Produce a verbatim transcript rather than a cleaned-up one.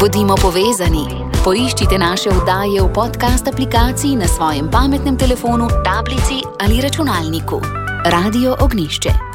Bodimo povezani. Poiščite naše oddaje v podcast aplikaciji na svojem pametnem telefonu, tablici ali računalniku. Radio Ognjišče.